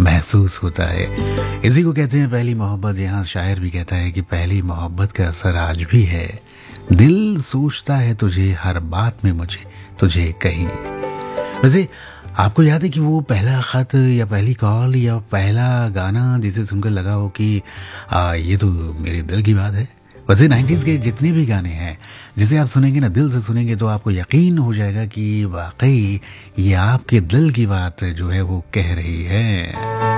महसूस होता है। इसी को कहते हैं पहली मोहब्बत। यहाँ शायर भी कहता है कि पहली मोहब्बत का असर आज भी है, दिल सोचता है तुझे हर बात में मुझे तुझे कहीं। वैसे आपको याद है कि वो पहला खत या पहली कॉल या पहला गाना जिसे सुनकर लगा हो कि ये तो मेरे दिल की बात है। वैसे 90s के जितने भी गाने हैं जिसे आप सुनेंगे ना, दिल से सुनेंगे, तो आपको यकीन हो जाएगा कि वाकई ये आपके दिल की बात जो है वो कह रही है।